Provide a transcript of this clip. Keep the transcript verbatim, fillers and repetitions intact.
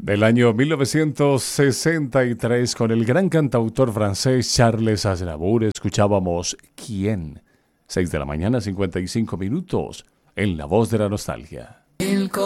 Del año mil novecientos sesenta y tres, con el gran cantautor francés Charles Aznavour, escuchábamos ¿Quién? seis de la mañana, cincuenta y cinco minutos, en La Voz de la Nostalgia. El